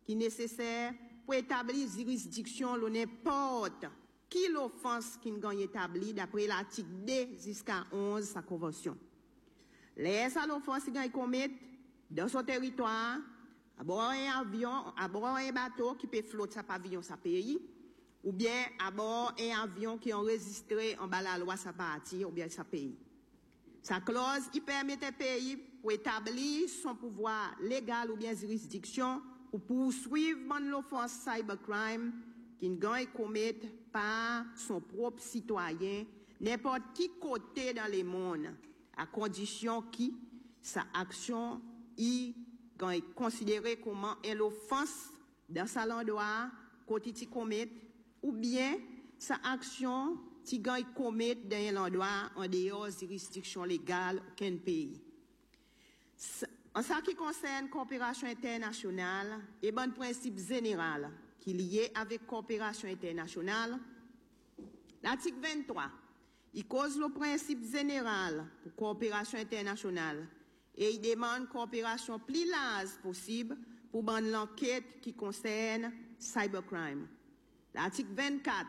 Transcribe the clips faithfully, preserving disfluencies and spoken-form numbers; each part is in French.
qui est nécessaire pour établir juridiction l'on n'importe qui l'offense qui est établie d'après l'article deux jusqu'à onze de sa convention. Les l'offense qui est commise dans son territoire, à bord un avion, à bord un bateau qui peut flotter sa pavillon, sa pays, ou bien à bord un avion qui est enregistré en bas de la loi, sa partie, ou bien sa pays. Sa clause, il permet au pays pour établir son pouvoir légal ou bien juridiction pour poursuivre l'offense cybercrime qui est commise par son propre citoyen, n'importe qui côté dans le monde, à condition que sa action est considérée comme une offense dans sa l'endroit côté qui commet, ou bien sa action qui est commise dans l'endroit en dehors de jurisdiction légale aucun pays. En ce qui concerne la coopération internationale, et bon principe général qui est lié avec la coopération internationale, l'article vingt-trois, il cause le principe général pour la coopération internationale et il demande une coopération plus large possible pour l'enquête qui concerne cybercrime. L'article vingt-quatre,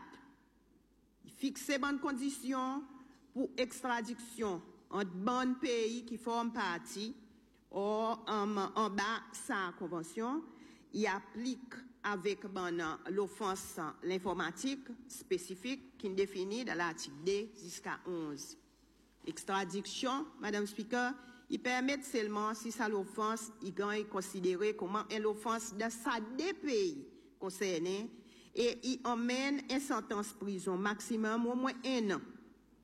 il fixe de bonnes conditions pour extradition entre bons pays qui forment partie or en, en bas sa convention, il applique avec bon, l'offense l'informatique spécifique qui est définie dans l'article deux jusqu'à onze. Extradition, Madame Speaker, il permet seulement si ça l'offense est considérée comme une offense dans sa deux pays concernés et il emmène une sentence prison maximum au moins un an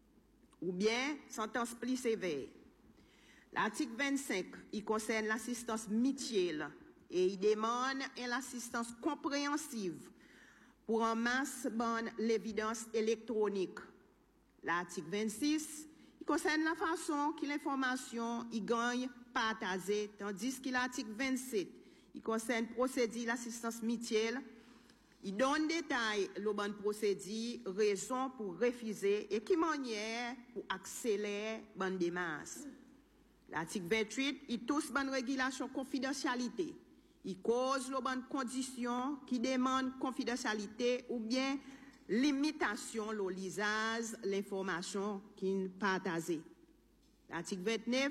ou bien sentence plus sévère. L'article vingt-cinq, il concerne l'assistance mutuelle et il demande une assistance compréhensive pour en masse bonne l'évidence électronique. L'article vingt-six, il concerne la façon que l'information y gagne partagée, tandis que l'article vingt-sept, il concerne procédure l'assistance mutuelle. Il donne détail le bon procédure, raison pour refuser et qui manière pour accélérer bonne démarche. L'article vingt-huit, il touche bonne régulation confidentialité. Il cause les bonnes conditions qui demandent confidentialité ou bien limitation le lisage l'information qui est partagée. L'article vingt-neuf,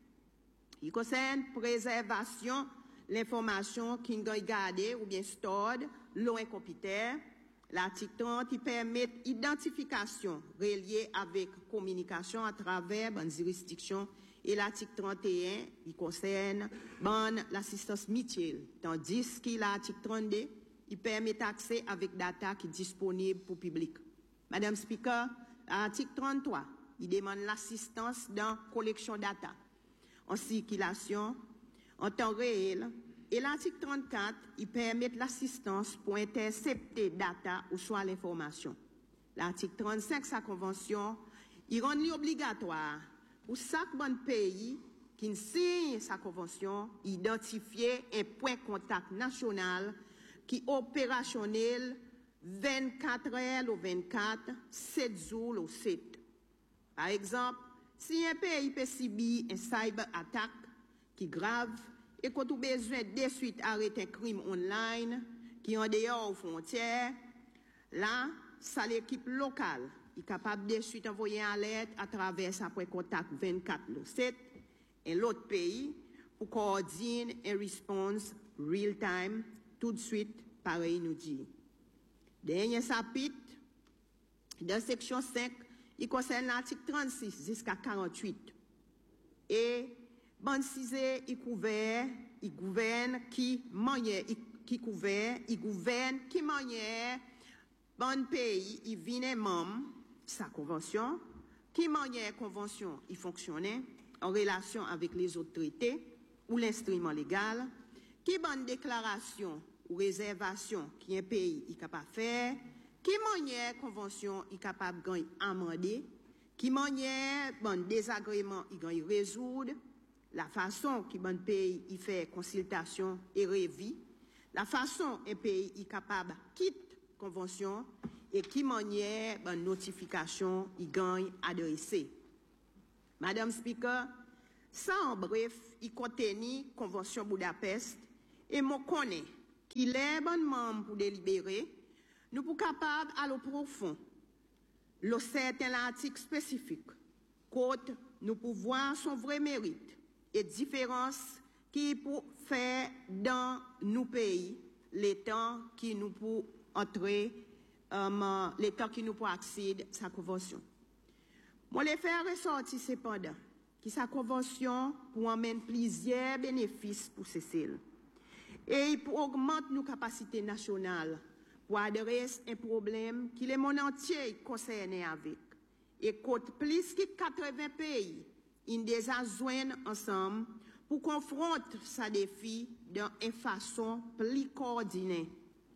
il concerne préservation l'information qui est gardée ou bien stored loin computer. L'article trente, il permet identification reliée avec communication à travers une juridiction. Et l'article trente et un, il concerne bon, l'assistance mutuelle. Tandis que l'article trente-deux, il permet accès avec data qui est disponible pour le public. Madame Speaker, l'article trente-trois, il demande l'assistance dans la collection data en circulation en temps réel. Et l'article trente-quatre, il permet l'assistance pour intercepter data ou soit l'information. L'article trente-cinq, sa convention, il rend obligatoire pour chaque bon pays qui signe sa convention, identifier un point de contact national qui est opérationnel vingt-quatre heures au vingt-quatre, sept jours au sept. Par exemple, si un pays peut subir un cyber-attaque qui est grave et qu'on a besoin de suite arrêter un crime online qui est en dehors aux frontières, là, c'est l'équipe locale qui est capable de suite envoyer une alerte à travers sa point contact vingt-quatre sept et l'autre pays pour coordonner une réponse real time tout de suite, pareil nous dit. Dernier chapitre, dans section cinq, il concerne l'article trente-six jusqu'à quarante-huit. Et bon cisé, il couvert, il gouverne qui manière, qui couvert, il gouverne qui manière, bon pays, il vient membre sa convention, qui manière convention il fonctionnait en relation avec les autres traités ou l'instrument légal, qui bonne déclaration ou réservation qui un pays est capable de faire, qui manière convention est capable de amender, qui manière bon désagrément il gagne résoudre, la façon qui bon pays il fait consultation et révis, la façon un pays est capable de quitter convention et qui manière bonne notification il gagne adressé. Madame Speaker, ça en bref, il contient convention Budapest et mon connaît qui les bonnes membres pour délibérer, nous sommes capables d'aller profond, le certain article spécifique, côte nous pouvons voir son vrai mérite et différence qui pour faire dans nos pays les temps qui nous pour entrer, um, les temps qui nous pour accéder à sa convention. Moi, les faire ressortir cependant que sa convention pour amener plusieurs bénéfices pour ces cellules. Et pour augmenter nos capacités nationales pour adresser un problème qui le monde entier est concerné avec. Et compte plus que quatre-vingts pays, ils des joindre ensemble pour confronter ces défis d'une façon plus coordonnée.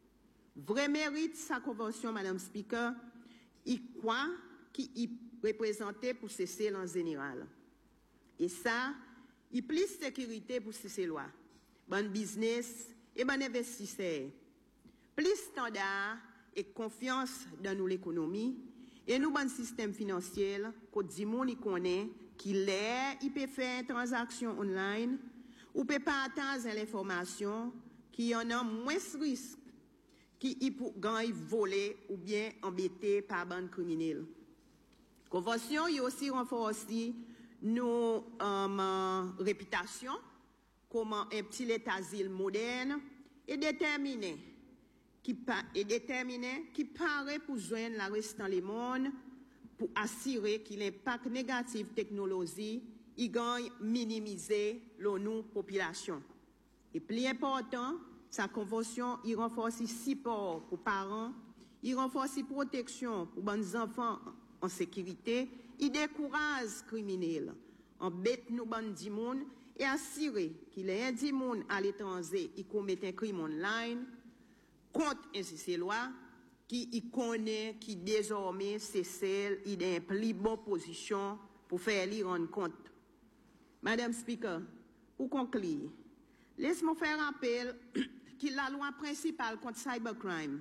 Vrai mérite sa convention, Madame Speaker, il croit qu'il est représenté pour ces cellules en général. Et ça, il y a plus de sécurité pour ces lois. Bon business et bon investisseurs. Plus standard et confiance dans nous l'économie et nous bon système financier que du monde connaît qui l'est, il peut faire une transaction online ou peut partager l'information qui en a moins de risques qui il peut gagner voler ou bien embêter par bande criminelle. Convention il aussi renforcé nos um, réputations comme un petit état d'asile moderne et déterminé qui, et déterminé qui paraît pour joindre la reste dans le monde pour assurer que l'impact négatif de la technologie y gagne minimiser la population. Et plus important, sa convention y renforce support pour parents, il renforce protection pour les enfants en sécurité, il décourage les criminels, embête nous bandits monde et assurer qu'il est un dimoun à l'étranger qui commet un crime online contre ainsi ces lois qui y connaît qui désormais c'est celle qui est en plus bonne position pour faire lui rendre compte. Madame Speaker, pour conclure, laisse-moi faire rappel que la loi principale contre cybercrime,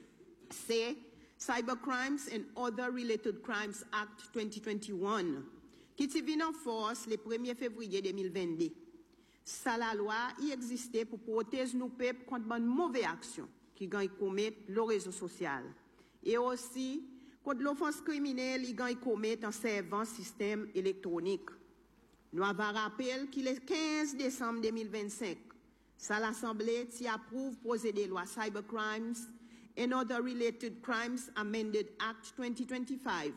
c'est Cybercrimes and Other Related Crimes Act twenty twenty-one, qui est venu en force le premier février deux mille vingt-deux. Ça, la loi, y existait pour protéger nos peuples contre de mauvaises actions qui gagnent commettre le réseau social. Et aussi, contre l'offense criminelle, qui gagnent commettre en servant système électronique. Nous avons rappelé qu'il est quinze décembre deux mille vingt-cinq. Ça, l'Assemblée qui approuve projet de loi Cybercrimes and Other Related Crimes Amended Act twenty twenty-five.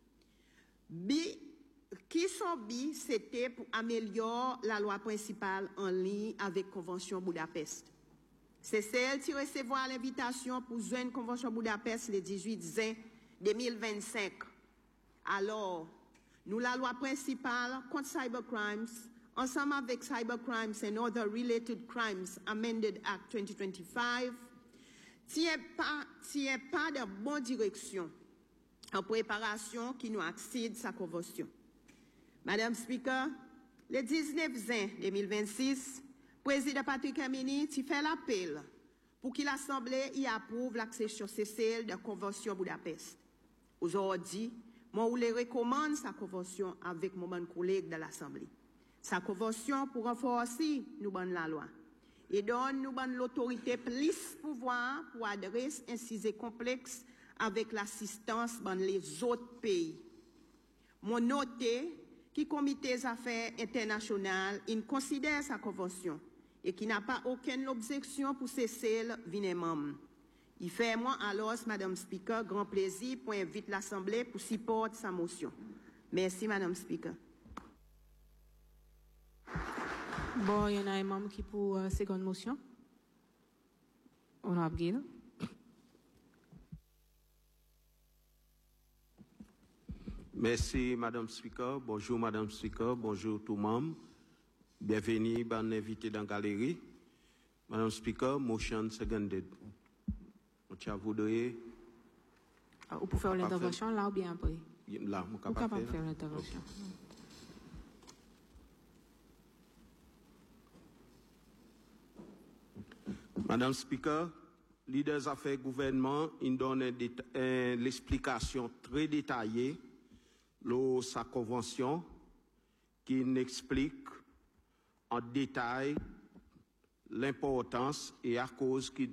Bi, qui sont bi, c'était pour améliorer la loi principale en ligne avec la Convention Budapest. C'est celle qui recevra l'invitation pour joindre la Convention Budapest le dix-huit juin deux mille vingt-cinq. Alors, nous, la loi principale contre cybercrimes, ensemble avec Cybercrimes and Other Related Crimes Amended Act twenty twenty-five, tient pas, tient pas de bonne direction en préparation qui nous accède à sa convention. Madame Speaker, le dix-neuf juin deux mille vingt-six, président Patrick Amini fait l'appel pour que l'Assemblée y approuve l'accession C C L de la Convention Budapest. Aujourd'hui, moi, je les recommande sa convention avec mon bon collègue de l'Assemblée. Sa convention pour renforcer nous bonne la loi et donne nous bonne l'autorité plus pouvoir pour adresser un sujet complexe avec l'assistance dans les autres pays. Mon noté qui comité des affaires internationales, il considère sa convention et qui n'a pas aucune objection pour cesser le membre. Il fait moi alors, Madame Speaker, grand plaisir pour inviter l'Assemblée pour supporter sa motion. Merci, Madame Speaker. Bon, il y en a un membre qui pour la uh, seconde motion. Honorable Guil. Merci, Madame Speaker. Bonjour, Madame Speaker. Bonjour, tout le monde. Bienvenue, bon invité dans la galerie. Madame Speaker, motion seconded. Tu as voudrais. Uh, vous pouvez faire l'intervention là ou bien après? Là, vous pouvez faire, faire l'intervention. Okay. Madame Speaker, leaders affaires gouvernement, ils donnent l'explication très détaillée de sa convention qui explique en détail l'importance et à cause qui